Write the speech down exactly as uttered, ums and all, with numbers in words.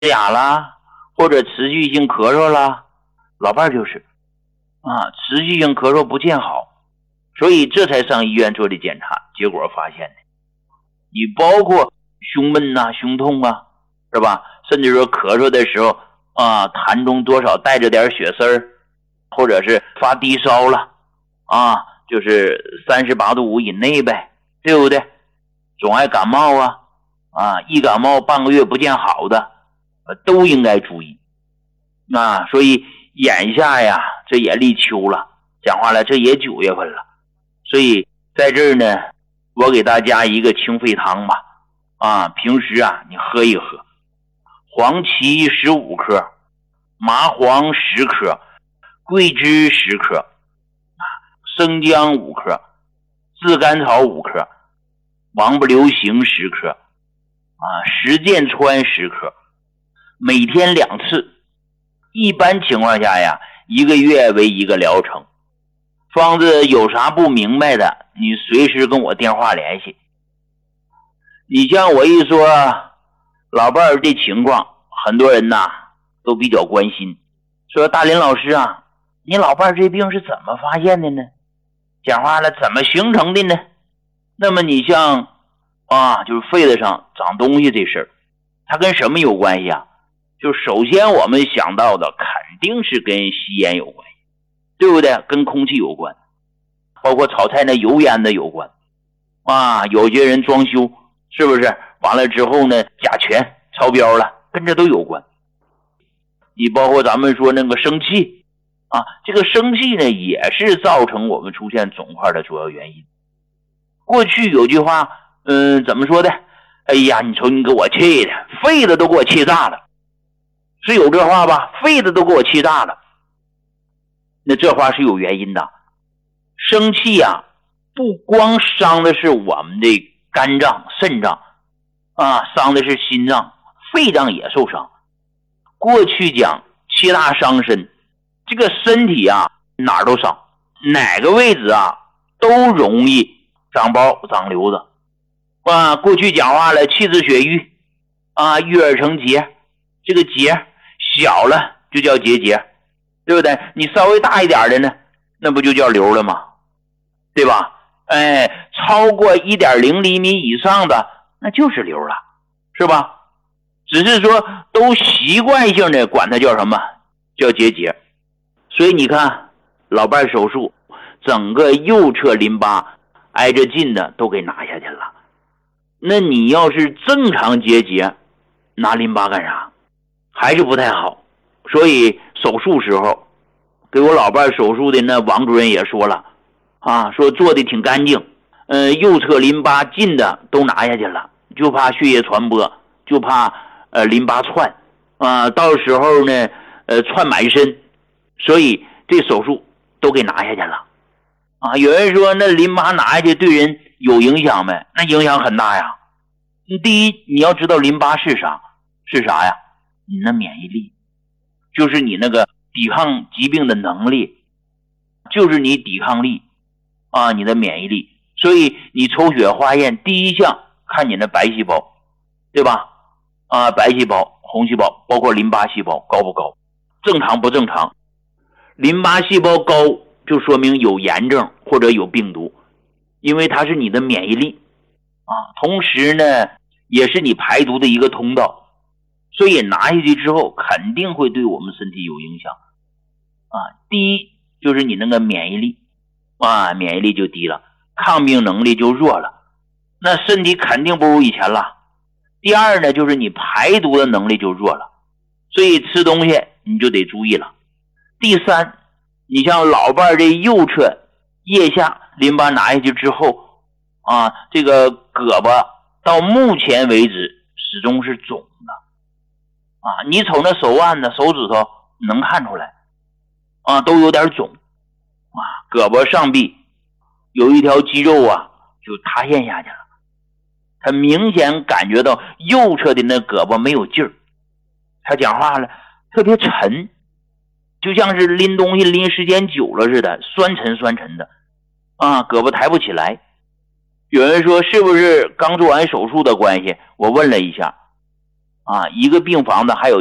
哑啦，或者持续性咳嗽啦。老伴儿就是啊，持续性咳嗽不见好，所以这才上医院做的检查，结果发现的。你包括胸闷呐、啊、胸痛啊，是吧？甚至说咳嗽的时候啊，痰中多少带着点血丝儿，或者是发低烧了啊，就是三十八度五以内呗，对不对？总爱感冒啊，啊，一感冒半个月不见好的，都应该注意啊。所以眼下呀，这也立秋了，讲话了，这也九月份了，所以在这儿呢，我给大家一个清肺汤吧，啊，平时啊你喝一喝，黄芪十五克，麻黄十克，桂枝十克，啊，生姜五克，炙甘草五克，王不留行十克，啊，石剑川十克，每天两次。一般情况下呀，一个月为一个疗程。方子有啥不明白的，你随时跟我电话联系。你像我一说老伴儿这情况，很多人呐都比较关心，说大林老师啊，你老伴儿这病是怎么发现的呢？讲话了，怎么形成的呢？那么你像啊，就是肺子上长东西这事儿，它跟什么有关系啊？就首先我们想到的肯定是跟吸烟有关系，对不对？跟空气有关，包括炒菜那油烟的有关啊。有些人装修是不是完了之后呢，甲醛超标了，跟这都有关。你包括咱们说那个生气啊，这个生气呢也是造成我们出现肿块的主要原因。过去有句话，嗯，怎么说的？哎呀，你瞅你给我气的，肺子都给我气炸了，是有这话吧？肺子都给我气炸了。那这话是有原因的。生气啊，不光伤的是我们的肝脏、肾脏啊，伤的是心脏、肺脏也受伤。过去讲七大伤身，这个身体啊哪儿都伤，哪个位置啊都容易长包长瘤子啊。过去讲话了，气滞血瘀啊，郁而成结，这个结小了就叫结节，对不对？你稍微大一点的呢，那不就叫瘤了吗？对吧？哎，超过 一点零 厘米以上的那就是瘤了，是吧？只是说都习惯性的管它叫什么，叫结节。所以你看老伴手术，整个右侧淋巴挨着近的都给拿下去了。那你要是正常结节，拿淋巴干啥？还是不太好。所以手术时候给我老伴手术的那王主任也说了啊，说做的挺干净，呃，右侧淋巴近的都拿下去了，就怕血液传播，就怕呃淋巴窜啊，到时候呢呃窜满身，所以这手术都给拿下去了啊。有人说那淋巴拿下去对人有影响没？那影响很大呀。第一，你要知道淋巴是啥？是啥呀？你那免疫力，就是你那个抵抗疾病的能力，就是你抵抗力啊，你的免疫力。所以你抽血化验第一项看你的白细胞，对吧？啊，白细胞、红细胞，包括淋巴细胞高不高，正常不正常？淋巴细胞高就说明有炎症或者有病毒，因为它是你的免疫力啊，同时呢也是你排毒的一个通道。所以拿下去之后肯定会对我们身体有影响啊。第一就是你那个免疫力啊，免疫力就低了，抗病能力就弱了，那身体肯定不如以前了。第二呢，就是你排毒的能力就弱了，所以吃东西你就得注意了。第三，你像老伴这右侧腋下淋巴拿下去之后啊，这个胳膊到目前为止始终是肿的啊，你瞅那手腕的手指头能看出来啊，都有点肿啊。胳膊上臂有一条肌肉啊就塌陷下去了，他明显感觉到右侧的那胳膊没有劲儿，他讲话了特别沉，就像是拎东西拎时间久了似的，酸沉酸沉的啊，胳膊抬不起来。有人说是不是刚做完手术的关系？我问了一下啊，一个病房的还有